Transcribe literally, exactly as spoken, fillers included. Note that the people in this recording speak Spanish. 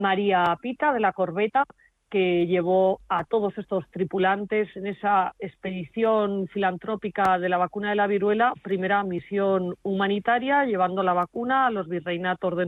María Pita, de la corbeta, que llevó a todos estos tripulantes en esa expedición filantrópica de la vacuna de la viruela, primera misión humanitaria, llevando la vacuna a los virreinatos de